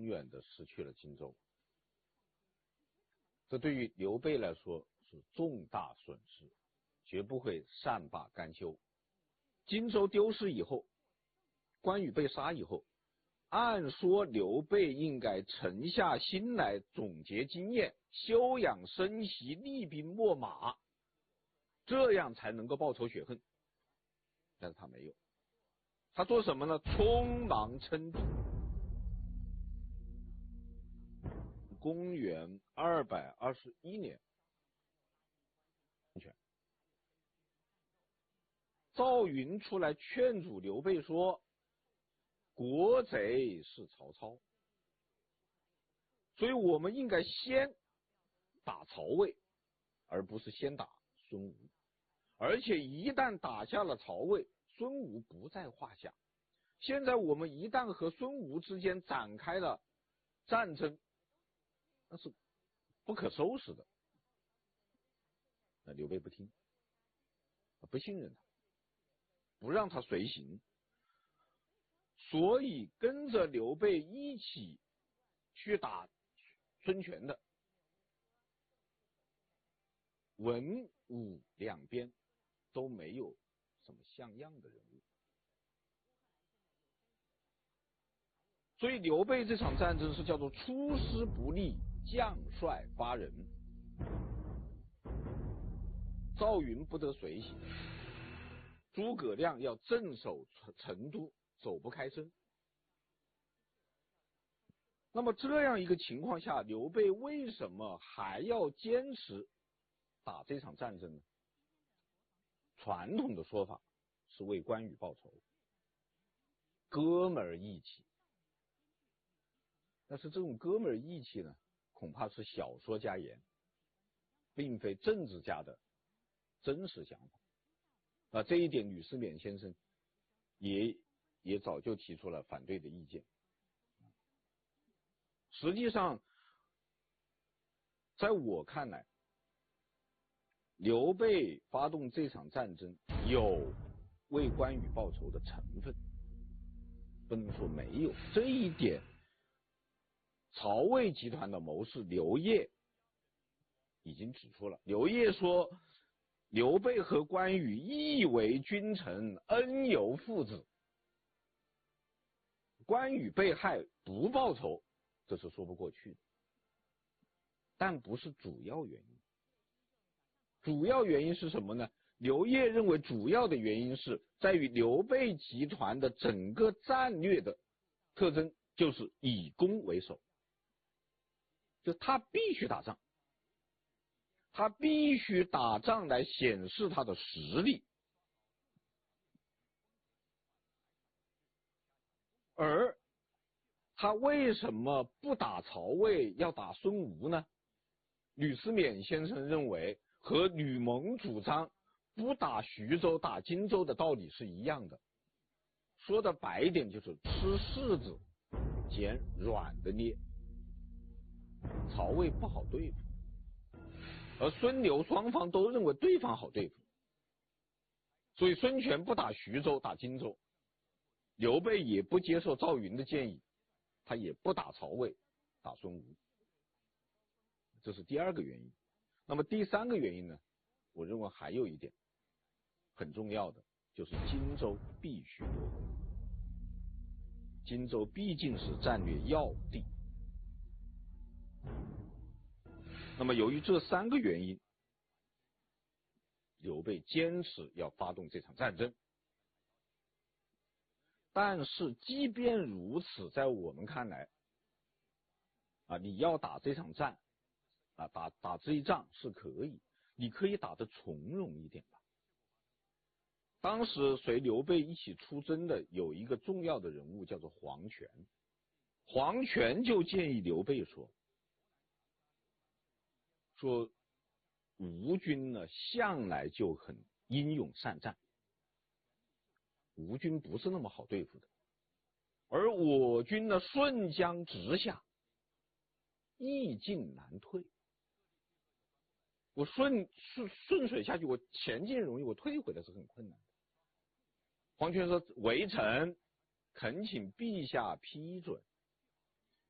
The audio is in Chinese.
远的失去了荆州。这对于刘备来说是重大损失，绝不会善罢甘休。荆州丢失以后，关羽被杀以后，按说刘备应该沉下心来总结经验，休养生息，厉兵秣马，这样才能够报仇雪恨。但是他没有，他做什么呢？匆忙称帝。公元221年，赵云出来劝阻刘备说，国贼是曹操，所以我们应该先打曹魏，而不是先打孙吴。而且一旦打下了曹魏，孙吴不在话下。现在我们一旦和孙吴之间展开了战争，那是不可收拾的。那刘备不听，不信任他，不让他随行，所以跟着刘备一起去打孙权的文武两边都没有什么像样的人物。所以刘备这场战争是叫做出师不利，将帅发人。赵云不得随行，诸葛亮要镇守成都，走不开身。那么这样一个情况下，刘备为什么还要坚持打这场战争呢？传统的说法是为关羽报仇，哥们儿义气。但是这种哥们儿义气呢，恐怕是小说家言，并非政治家的真实想法。这一点吕思勉先生也早就提出了反对的意见。实际上，在我看来，刘备发动这场战争有为关羽报仇的成分，不能说没有。这一点，曹魏集团的谋士刘烨已经指出了。刘烨说，刘备和关羽义为君臣，恩由父子。关羽被害不报仇，这是说不过去的，但不是主要原因。主要原因是什么呢？刘烨认为主要的原因是在于刘备集团的整个战略的特征就是以攻为守，就他必须打仗，他必须打仗来显示他的实力。而他为什么不打曹魏，要打孙吴呢？吕思勉先生认为和吕蒙主张不打徐州打荆州的道理是一样的，说的白一点就是吃柿子捡软的捏。曹魏不好对付，而孙刘双方都认为对方好对付，所以孙权不打徐州打荆州，刘备也不接受赵云的建议，他也不打曹魏打孙吴。这是第二个原因。那么第三个原因呢，我认为还有一点很重要的，就是荆州必须夺回。荆州毕竟是战略要地。那么由于这三个原因，刘备坚持要发动这场战争。但是即便如此，在我们看来你要打这场战打这一仗是可以，你可以打得从容一点吧。当时随刘备一起出征的有一个重要的人物叫做黄权，黄权就建议刘备说吴军呢向来就很英勇善战，吴军不是那么好对付的，而我军呢顺江直下，易进难退。我顺水下去，我前进容易，我退回来是很困难的。黄权说：“微臣恳请陛下批准。”